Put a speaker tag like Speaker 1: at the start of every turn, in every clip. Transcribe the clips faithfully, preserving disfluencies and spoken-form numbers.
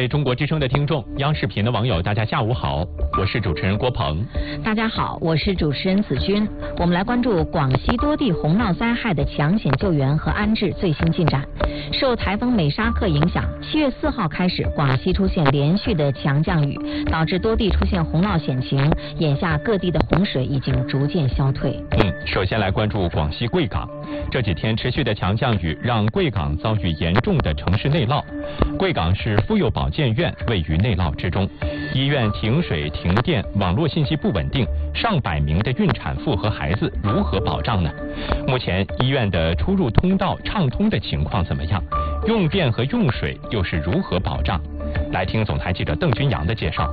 Speaker 1: 位中国之声的听众，央视频的网友，大家下午好，我是主持人郭鹏。
Speaker 2: 大家好，我是主持人子君。我们来关注广西多地洪涝灾害的抢险救援和安置最新进展。受台风美沙克影响，七月四号开始，广西出现连续的强降雨，导致多地出现洪涝险情。眼下各地的洪水已经逐渐消退。
Speaker 1: 嗯，首先来关注广西贵港。这几天持续的强降雨让贵港遭遇严重的城市内涝。贵港市妇幼保健院位于内涝之中，医院停水停电，网络信息不稳定，上百名的孕产妇和孩子如何保障呢？目前医院的出入通道畅通的情况怎么样？用电和用水又是如何保障？来听总台记者邓君阳的介绍。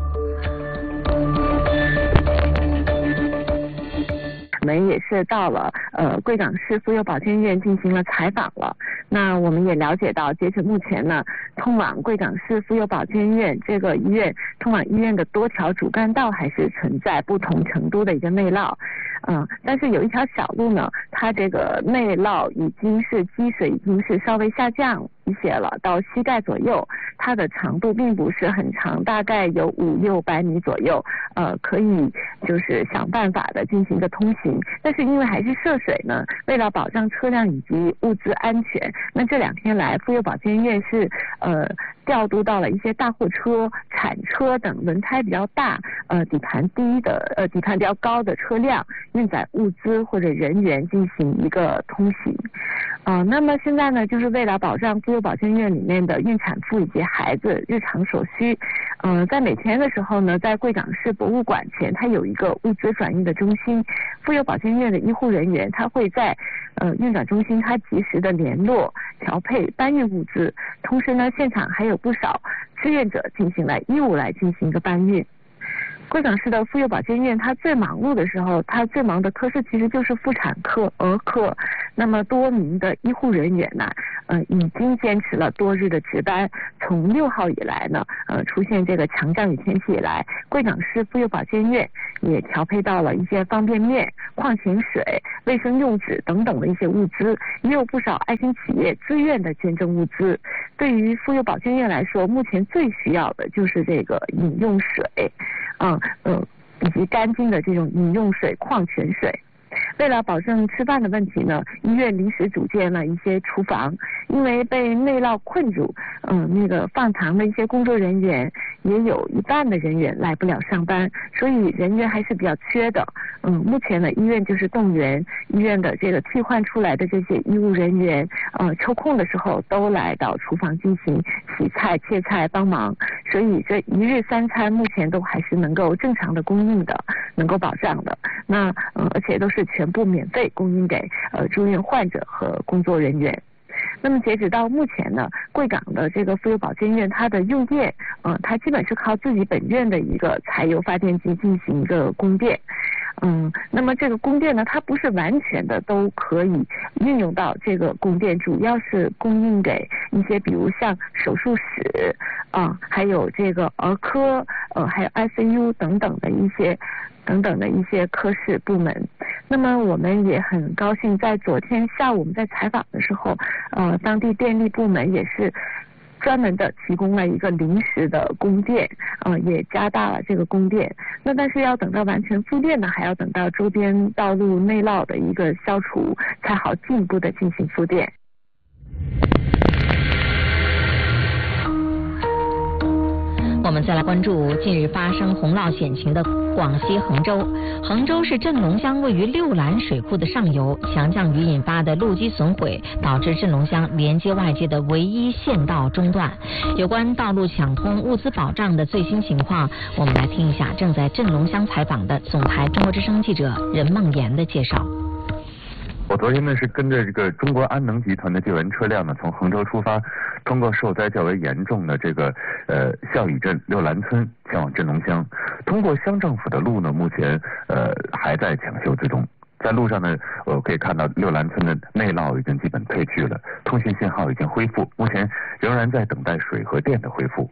Speaker 3: 我们也是到了呃贵港市妇幼保健院进行了采访了。那我们也了解到，截止目前呢，通往贵港市妇幼保健院这个医院，通往医院的多条主干道还是存在不同程度的一个内涝。嗯，但是有一条小路呢，它这个内涝已经是积水已经是稍微下降一些了，到膝盖左右，它的长度并不是很长，大概有五六百米左右，呃，可以就是想办法的进行一个通行。但是因为还是涉水呢，为了保障车辆以及物资安全，那这两天来妇幼保健院是呃调度到了一些大货车、铲车等轮胎比较大、呃底盘低的、呃底盘比较高的车辆，运载物资或者人员进行一个通行。呃，那么现在呢，就是为了保障妇幼保健院里面的孕产妇以及孩子日常所需，呃，在每天的时候呢，在贵港市博物馆前，它有一个物资转运的中心，妇幼保健院的医护人员他会在呃运转中心，他及时的联络、调配、搬运物资，同时呢，现场还有不少志愿者进行了义务来进行一个搬运。贵港市的妇幼保健院，它最忙碌的时候，它最忙的科室其实就是妇产科、儿科。那么多名的医护人员呢，呃，已经坚持了多日的值班。从六号以来呢，呃，出现这个强降雨天气以来，贵港市妇幼保健院也调配到了一些方便面、矿泉水、卫生用纸等等的一些物资，也有不少爱心企业自愿的捐赠物资。对于妇幼保健院来说，目前最需要的就是这个饮用水。嗯呃，以及干净的这种饮用水、矿泉水。为了保证吃饭的问题呢，医院临时组建了一些厨房，因为被内涝困住，嗯、呃，那个放糖的一些工作人员也有一半的人员来不了上班，所以人员还是比较缺的。嗯，目前呢，医院就是动员医院的这个替换出来的这些医务人员，呃，抽空的时候都来到厨房进行洗菜、切菜帮忙，所以这一日三餐目前都还是能够正常的供应的，能够保障的。那嗯、呃，而且都是全部免费供应给呃住院患者和工作人员。那么截止到目前呢，贵港的这个妇幼保健院，它的用电，呃，它基本是靠自己本院的一个柴油发电机进行一个供电。嗯，那么这个供电呢，它不是完全的都可以运用到这个供电，主要是供应给一些比如像手术室啊、呃，还有这个儿科，呃，还有 I C U 等等的一些等等的一些科室部门。那么我们也很高兴，在昨天下午我们在采访的时候，呃，当地电力部门也是专门的提供了一个临时的供电，呃，也加大了这个供电。那但是要等到完全复电呢，还要等到周边道路内涝的一个消除，才好进一步的进行复电。
Speaker 2: 我们再来关注近日发生洪涝险情的广西衡州。衡州市镇龙乡位于六兰水库的上游，强降雨引发的路基损毁，导致镇龙乡连接外界的唯一县道中断。有关道路抢通、物资保障的最新情况，我们来听一下正在镇龙乡采访的总台中国之声记者任梦妍的介绍。
Speaker 4: 我昨天呢是跟着这个中国安能集团的救援车辆呢，从衡州出发，通过受灾较为严重的这个呃孝义镇六兰村前往镇龙乡。通过乡政府的路呢，目前呃还在抢修之中。在路上呢，我可以看到六兰村的内涝已经基本退去了，通信信号已经恢复，目前仍然在等待水和电的恢复。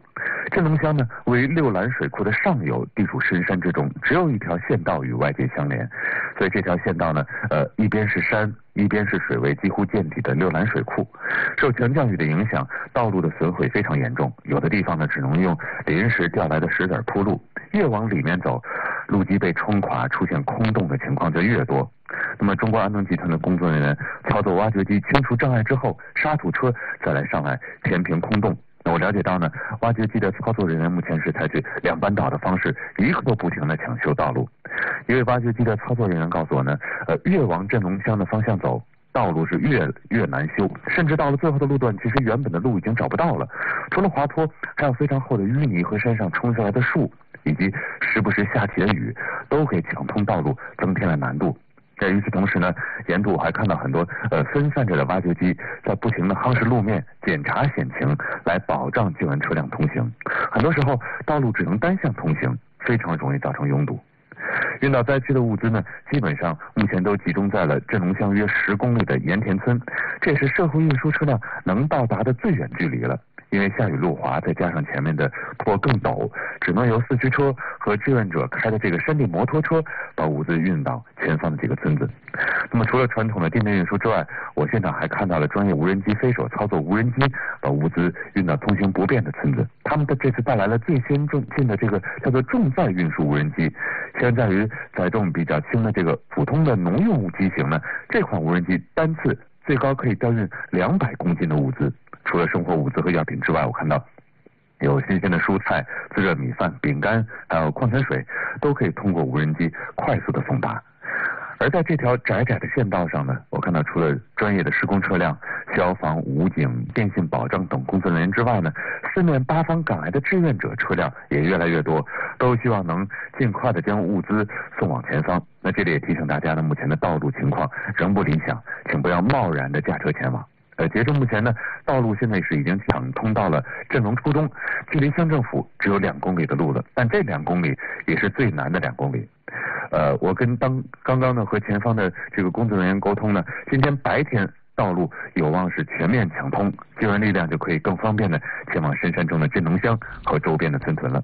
Speaker 4: 镇龙乡呢位于六兰水库的上游，地处深山之中，只有一条县道与外界相连，所以这条县道呢，呃，一边是山，一边是水位几乎见底的六兰水库。受强降雨的影响，道路的损毁非常严重，有的地方呢只能用临时调来的石子铺路，越往里面走，路基被冲垮，出现空洞的情况就越多。那么中国安能集团的工作人员操作挖掘机清除障碍之后，沙土车再来上来填平空洞。那我了解到呢，挖掘机的操作人员目前是采取两班倒的方式，一刻不停的抢修道路。一位挖掘机的操作人员告诉我呢，呃，越往镇龙乡的方向走，道路是越越难修，甚至到了最后的路段，其实原本的路已经找不到了。除了滑坡，还有非常厚的淤泥和山上冲下来的树，以及时不时下起的雨，都给抢通道路增添了难度。在与此同时呢，沿途我还看到很多呃分散着的挖掘机在不停的夯实路面，检查险情，来保障救援车辆通行。很多时候道路只能单向通行，非常容易造成拥堵。运到灾区的物资呢，基本上目前都集中在了镇龙乡约十公里的盐田村，这也是社会运输车辆能到达的最远距离了。因为下雨路滑，再加上前面的坡更陡，只能由四驱车和志愿者开的这个山地摩托车把物资运到前方的几个村子。那么除了传统的地面运输之外，我现场还看到了专业无人机飞手操作无人机把物资运到通行不便的村子。他们的这次带来了最先进的这个叫做重载运输无人机，相较于载重比较轻的这个普通的农用物机型呢，这款无人机单次最高可以调运两百公斤的物资。除了生活物资和药品之外，我看到有新鲜的蔬菜、自热米饭、饼干，还有矿泉水，都可以通过无人机快速的送达。而在这条窄窄的县道上呢，我看到除了专业的施工车辆、消防、武警、电信保障等工作人员之外呢，四面八方赶来的志愿者车辆也越来越多，都希望能尽快的将物资送往前方。那这里也提醒大家呢，目前的道路情况仍不理想，请不要贸然的驾车前往。呃，截至目前呢，道路现在是已经抢通到了镇龙初中，距离乡政府只有两公里的路了，但这两公里也是最难的两公里。呃，我跟当刚刚呢和前方的这个工作人员沟通呢，今天白天道路有望是全面抢通，救援力量就可以更方便的前往深山中的镇龙乡和周边的村屯了。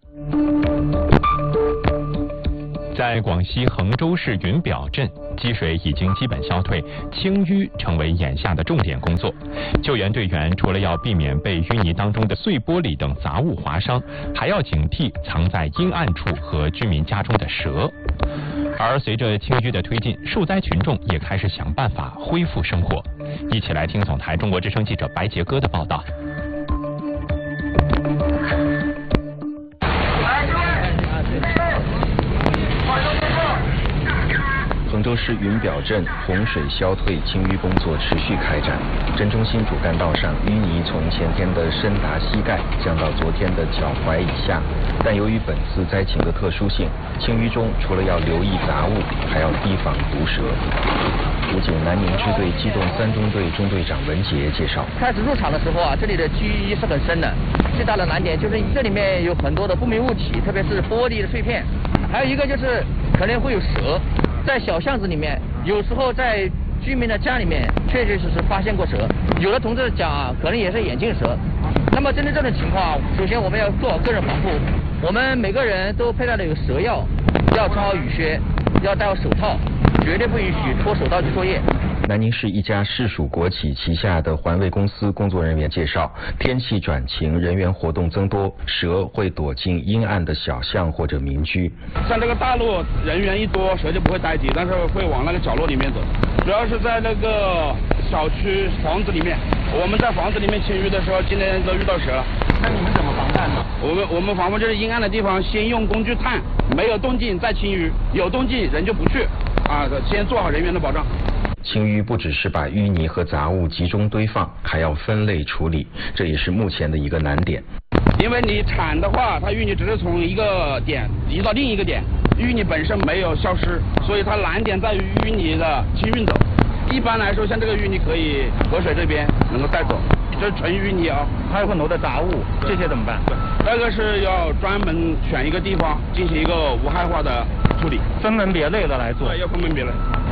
Speaker 1: 在广西衡州市云表镇，积水已经基本消退，清淤成为眼下的重点工作。救援队员除了要避免被淤泥当中的碎玻璃等杂物划伤，还要警惕藏在阴暗处和居民家中的蛇。而随着清淤的推进，受灾群众也开始想办法恢复生活。一起来听总台中国之声记者白杰哥的报道。
Speaker 5: 衡州市云表镇洪水消退清淤工作持续开展，镇中心主干道上淤泥从前天的深达膝盖降到昨天的脚踝以下，但由于本次灾情的特殊性，清淤中除了要留意杂物，还要提防毒蛇。武警南宁支队机动三中队中队长文杰介绍，
Speaker 6: 开始入场的时候啊，这里的积是很深的，最大的难点就是这里面有很多的不明物体，特别是玻璃的碎片，还有一个就是可能会有蛇。在小巷子里面，有时候在居民的家里面确确实实发现过蛇，有的同志讲啊，可能也是眼镜蛇。那么针对这种情况，首先我们要做好个人防护，我们每个人都佩戴了有蛇药，要穿好雨靴，要戴好手套，绝对不允许脱手套去作业。
Speaker 5: 南宁市一家市属国企旗下的环卫公司工作人员介绍，天气转晴，人员活动增多，蛇会躲进阴暗的小巷或者民居。
Speaker 7: 像这个大路人员一多，蛇就不会待机，但是会往那个角落里面走。主要是在那个小区房子里面，我们在房子里面清淤的时候，今天都遇到蛇了。
Speaker 6: 那你们怎么防范呢？
Speaker 7: 我们我们防范就是阴暗的地方先用工具探，没有动静再清淤，有动静人就不去啊，先做好人员的保障。
Speaker 5: 清淤不只是把淤泥和杂物集中堆放，还要分类处理，这也是目前的一个难点。
Speaker 7: 因为你铲的话，它淤泥只是从一个点移到另一个点，淤泥本身没有消失，所以它难点在于淤泥的清运走。一般来说，像这个淤泥可以河水这边能够带走，这是纯淤泥啊。
Speaker 6: 还有很多的杂物，这些怎么办？
Speaker 7: 那个是要专门选一个地方进行一个无害化的处理，
Speaker 6: 分门别类的来做。
Speaker 7: 对，要分门别类。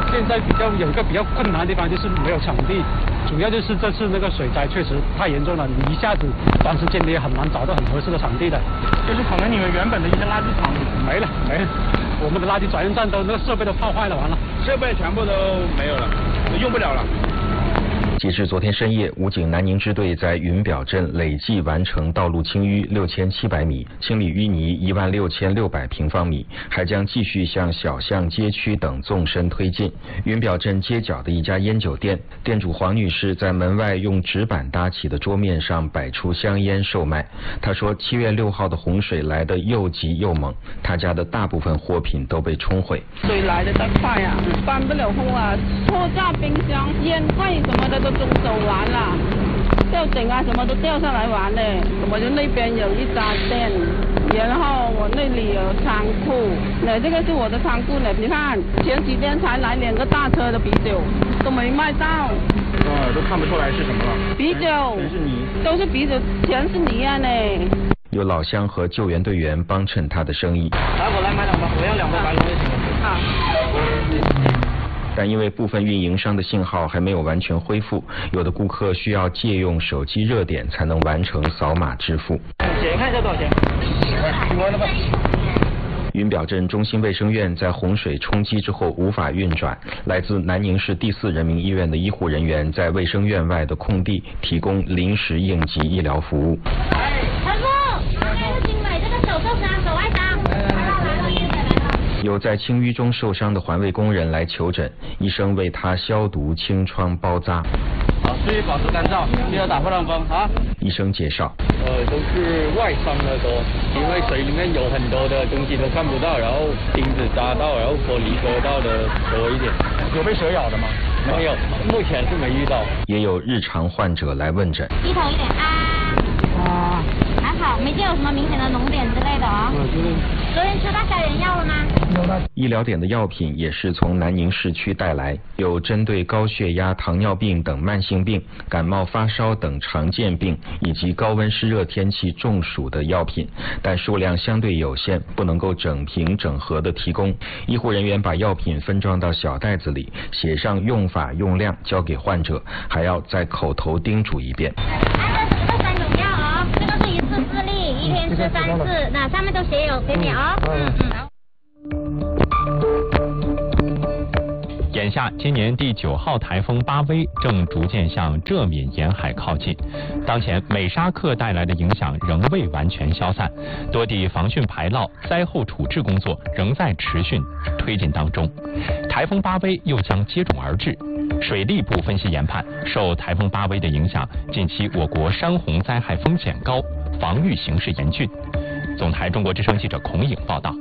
Speaker 8: 现在比较有一个比较困难的地方就是没有场地，主要就是这次那个水灾确实太严重了，你一下子短时间你也很难找到很合适的场地的。
Speaker 9: 就是可能你们原本的一些垃圾场
Speaker 8: 没了没了，我们的垃圾转运站都那个设备都泡坏了，完了，
Speaker 9: 设备全部都没有了，用不了了。
Speaker 5: 截至昨天深夜，武警南宁支队在云表镇累计完成道路清淤六千七百米，清理淤泥一万六千六百平方米，还将继续向小巷街区等纵深推进。云表镇街角的一家烟酒店，店主黄女士在门外用纸板搭起的桌面上摆出香烟售卖。她说，七月六号的洪水来得又急又猛，她家的大部分货品都被冲毁。
Speaker 10: 水来得太快啊，搬不了货啊，货架、冰箱、烟柜什么的都中走完了，吊顶啊什么都掉下来完了。我就那边有一家店，然后我那里有仓库，那这个是我的仓库呢。你看前几天才来两个大车的啤酒，都没卖到。
Speaker 9: 哦，都看不出来是什么了。
Speaker 10: 啤酒，
Speaker 9: 全是泥，
Speaker 10: 都是啤酒，全是泥啊呢。
Speaker 5: 有老乡和救援队员帮衬他的生意。
Speaker 9: 来，我来买两包，我要两包白龙就行了。
Speaker 10: 好。
Speaker 5: 但因为部分运营商的信号还没有完全恢复，有的顾客需要借用手机热点才能完成扫码支付。
Speaker 9: 姐看一下多少钱？十万了吧？
Speaker 5: 云表镇中心卫生院在洪水冲击之后无法运转，来自南宁市第四人民医院的医护人员在卫生院外的空地提供临时应急医疗服务。
Speaker 11: 陈副，那个新美这个手受伤，手外伤。
Speaker 5: 有在清淤中受伤的环卫工人来求诊，医生为他消毒、清创、包扎。
Speaker 9: 好，注意保持干燥，不要打破浪风啊！
Speaker 5: 医生介绍，
Speaker 12: 呃，都是外伤的多，因为水里面有很多的东西都看不到，然后钉子扎到，然后玻璃割到的多一点。
Speaker 9: 有被蛇咬的吗？
Speaker 12: 没有，目前是没遇到。
Speaker 5: 也有日常患者来问诊。
Speaker 11: 低头一点啊，哦，还好，没见有什么明显的脓点之类的哦。昨天吃到消炎药了吗？
Speaker 5: 医疗点的药品也是从南宁市区带来，有针对高血压、糖尿病等慢性病、感冒发烧等常见病以及高温湿热天气中暑的药品，但数量相对有限，不能够整瓶整盒的提供。医护人员把药品分装到小袋子里，写上用法用量，交给患者，还要再口头叮嘱一遍。
Speaker 11: 按照这三种药哦，这个是一次四粒，一天吃三次，那上面都写有给你哦。嗯嗯。
Speaker 1: 眼下，今年第九号台风巴威正逐渐向浙闽沿海靠近。当前，美沙克带来的影响仍未完全消散，多地防汛排涝、灾后处置工作仍在持续推进当中。台风巴威又将接踵而至。水利部分析研判，受台风巴威的影响，近期我国山洪灾害风险高，防御形势严峻。总台中国之声记者孔颖报道。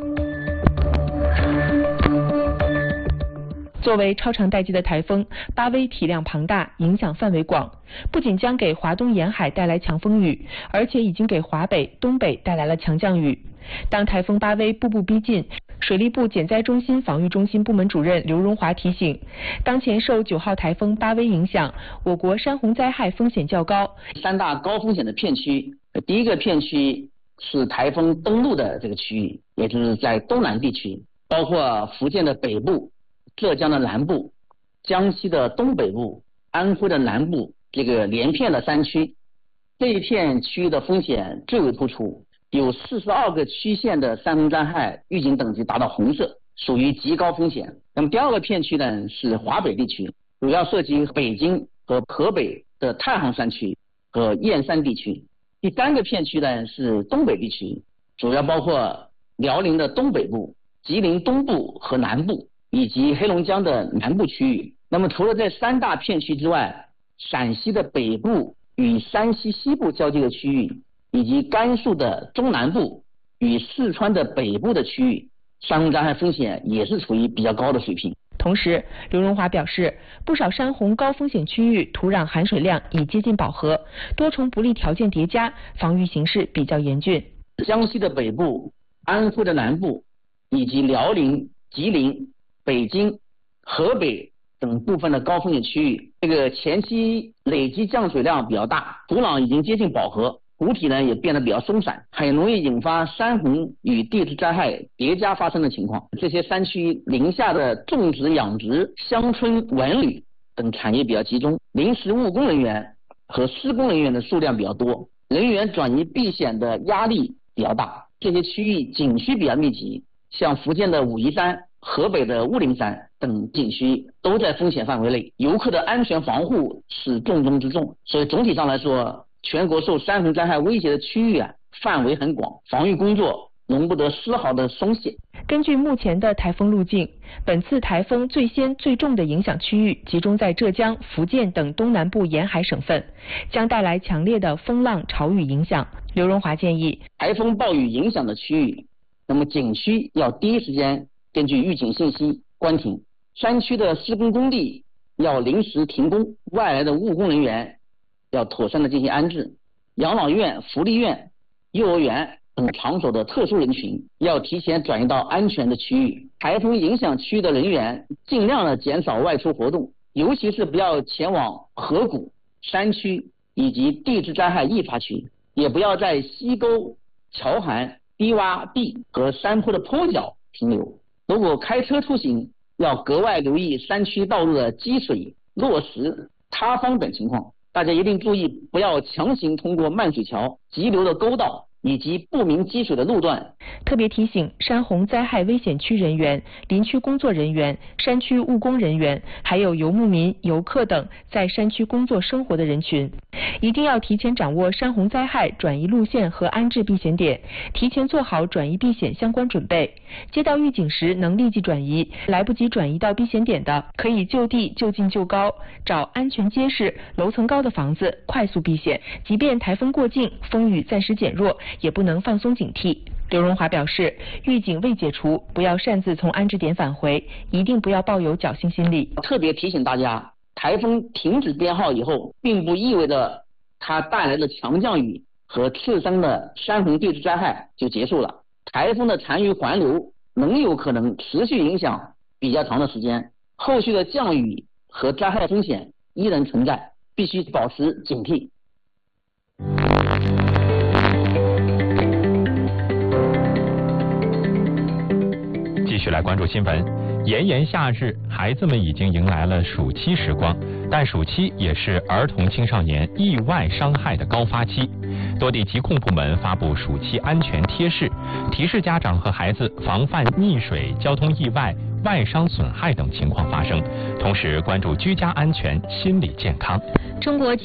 Speaker 13: 作为超长待机的台风，巴威体量庞大，影响范围广，不仅将给华东沿海带来强风雨，而且已经给华北、东北带来了强降雨。当台风巴威步步逼近，水利部减灾中心防御中心部门主任刘荣华提醒，当前受九号台风巴威影响，我国山洪灾害风险较高。
Speaker 14: 三大高风险的片区，第一个片区是台风登陆的这个区域，也就是在东南地区，包括福建的北部、浙江的南部、江西的东北部、安徽的南部，这个连片的山区，这一片区域的风险最为突出，有四十二个区县的山洪灾害预警等级达到红色，属于极高风险。那么第二个片区呢是华北地区，主要涉及北京和河北的太行山区和燕山地区。第三个片区呢是东北地区，主要包括辽宁的东北部、吉林东部和南部，以及黑龙江的南部区域。那么除了这三大片区之外，陕西的北部与山西西部交界的区域，以及甘肃的中南部与四川的北部的区域，山洪灾害风险也是处于比较高的水平。
Speaker 13: 同时，刘荣华表示，不少山洪高风险区域土壤含水量已接近饱和，多重不利条件叠加，防御形势比较严峻。
Speaker 14: 江西的北部、安徽的南部以及辽宁、吉林、北京、河北等部分的高风险区域，这个前期累积降水量比较大，土壤已经接近饱和， 湖体呢也变得比较松散，很容易引发山洪与地质灾害叠加发生的情况。这些山区林下的种植、养殖、乡村文旅等产业比较集中，临时务工人员和施工人员的数量比较多，人员转移避险的压力比较大。这些区域景区比较密集，像福建的武夷山、河北的雾灵山等景区都在风险范围内，游客的安全防护是重中之重。所以总体上来说，全国受山洪灾害威胁的区域啊，范围很广，防御工作容不得丝毫的松懈。
Speaker 13: 根据目前的台风路径，本次台风最先最重的影响区域集中在浙江、福建等东南部沿海省份，将带来强烈的风浪潮雨影响。刘荣华建议，
Speaker 14: 台风暴雨影响的区域，那么景区要第一时间根据预警信息关停，山区的施工工地要临时停工，外来的务工人员要妥善的进行安置，养老院、福利院、幼儿园等场所的特殊人群要提前转移到安全的区域。台风影响区域的人员尽量的减少外出活动，尤其是不要前往河谷、山区以及地质灾害易发区，也不要在溪沟、桥涵、低洼地和山坡的坡脚停留。如果开车出行，要格外留意山区道路的积水、落石、塌方等情况。大家一定注意，不要强行通过漫水桥、急流的沟道以及不明积水的路段。
Speaker 13: 特别提醒山洪灾害危险区人员、林区工作人员、山区务工人员，还有游牧民、游客等在山区工作生活的人群，一定要提前掌握山洪灾害转移路线和安置避险点，提前做好转移避险相关准备。接到预警时能立即转移，来不及转移到避险点的，可以就地就近就高，找安全结实、楼层高的房子快速避险。即便台风过境，风雨暂时减弱，也不能放松警惕。刘荣华表示，预警未解除，不要擅自从安置点返回，一定不要抱有侥幸心理。
Speaker 14: 特别提醒大家，台风停止编号以后，并不意味着它带来的强降雨和次生的山洪地质灾害就结束了。台风的残余环流仍有可能持续影响比较长的时间，后续的降雨和灾害风险依然存在，必须保持警惕。
Speaker 1: 继续来关注新闻。炎炎夏日，孩子们已经迎来了暑期时光，但暑期也是儿童青少年意外伤害的高发期。多地疾控部门发布暑期安全贴士，提示家长和孩子防范溺水、交通意外、外伤损害等情况发生，同时关注居家安全、心理健康。
Speaker 2: 中国